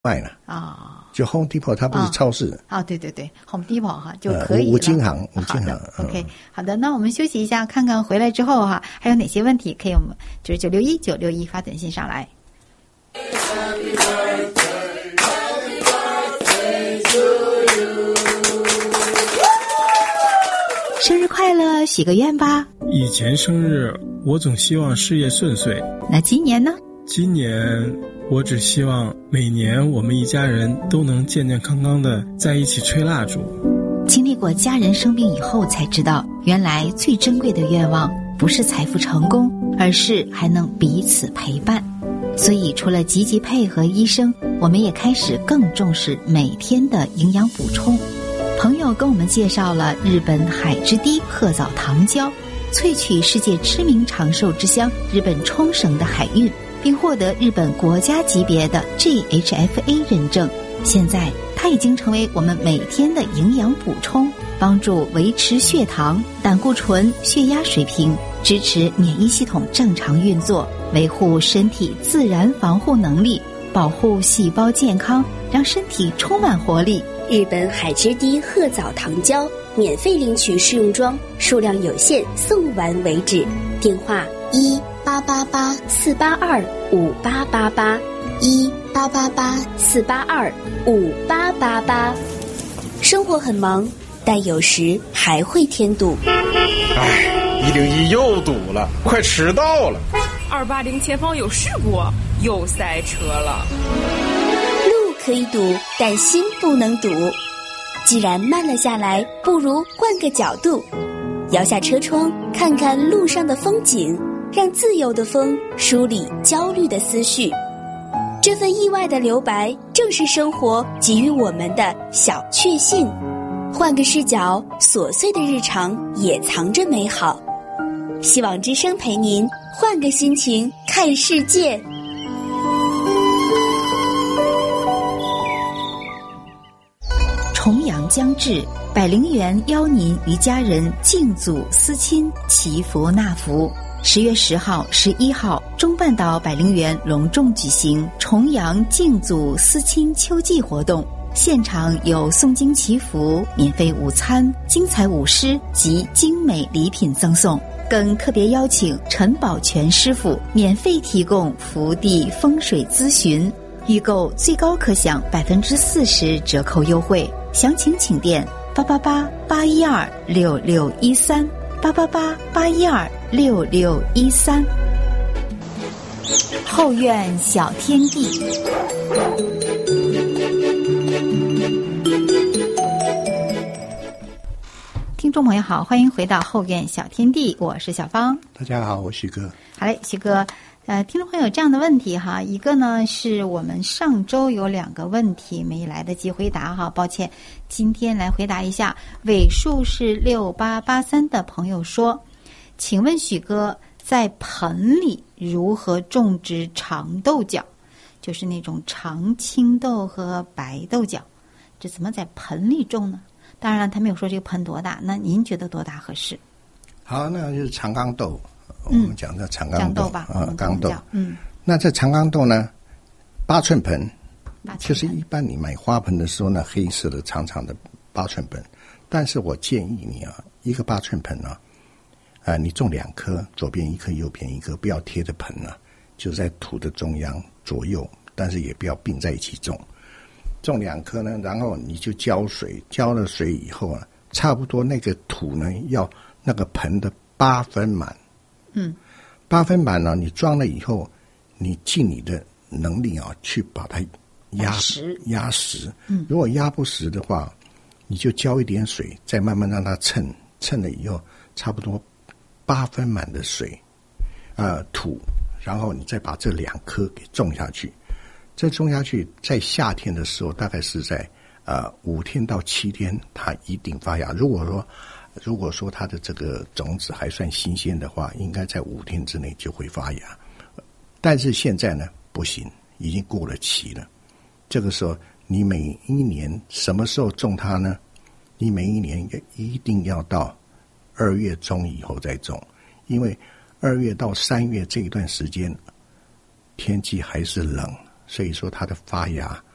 卖了就 Home Depot 它不是超市对对对 Home Depot 哈就可以了。 五金行 OK 好的，那我们休息一下，看看回来之后哈还有哪些问题可以我们就是961发短信上来。Happy birthday, happy birthday to you. 生日快乐，许个愿吧。 以前生日我总希望事业顺遂， 那今年呢？ 今年我只希望每年我们一家人都能健健康康的在一起吹蜡烛。 经历过家人生病以后才知道，原来最珍贵的愿望不是财富成功，而是还能彼此陪伴。所以除了积极配合医生，我们也开始更重视每天的营养补充。朋友跟我们介绍了日本海之堤鹤藻糖胶，萃取世界知名长寿之乡日本冲绳的海运，并获得日本国家级别的 GHFA 认证。现在它已经成为我们每天的营养补充，帮助维持血糖、胆固醇、血压水平，支持免疫系统正常运作，维护身体自然防护能力，保护细胞健康，让身体充满活力。 日本海之堤鹤藻糖胶免费领取试用装，数量有限，送完为止。电话1-888-482-5888，1-888-482-5888。生活很忙，但有时还会添堵。 101又堵了，快迟到了。 280前方有事故，又塞车了。 路可以堵，但心不能堵。既然慢了下来，不如换个角度，摇下车窗，看看路上的风景，让自由的风梳理焦虑的思绪。这份意外的留白，正是生活给予我们的小确幸。换个视角，琐碎的日常也藏着美好。希望之声陪您换个心情看世界。 重阳将至，百灵园邀您与家人敬祖思亲，祈福纳福。10月10号、11号，中半岛百灵园隆重举行重阳敬祖思亲秋季活动，现场有诵经祈福、免费午餐、精彩舞狮及精美礼品赠送，更特别邀请陈宝全师傅免费提供福地风水咨询，预购最高可享40%折扣优惠。详情请电888-812-6613 888-812-6613。后院小天地。听众朋友好，欢迎回到后院小天地，我是小芳。 大家好，我许哥。 好嘞，许哥，听众朋友有这样的问题哈，一个呢是我们上周有2个问题没来得及回答哈，抱歉，今天来回答一下。尾数是6883的朋友说，请问许哥，在盆里如何种植长豆角，就是那种长青豆和白豆角，这怎么在盆里种呢？当然了，他没有说这个盆多大，那您觉得多大合适？ 好，那就是长缸豆。我们讲的长缸豆吧， 缸豆。那这长缸豆呢，8寸盆，就是一般你买花盆的时候呢，黑色的长长的8寸盆。但是我建议你一个8寸盆你种2颗，左边1颗，右边1颗，不要贴着盆就在土的中央左右，但是也不要并在一起种。种2颗呢，然后你就浇水，浇了水以后差不多那个土呢要那个盆的8分满。8分满你装了以后，你尽你的能力去把它压实。如果压不实的话，你就浇一点水，再慢慢让它称了以后，差不多8分满的水土，然后你再把这2颗给种下去。这种下去，在夏天的时候，大概是在5天到7天，它一定发芽。如果说它的这个种子还算新鲜的话，应该在5天之内就会发芽。但是现在呢，不行，已经过了期了。这个时候，你每一年什么时候种它呢？你每一年一定要到2月中以后再种，因为2月到3月这一段时间天气还是冷，所以说它的发芽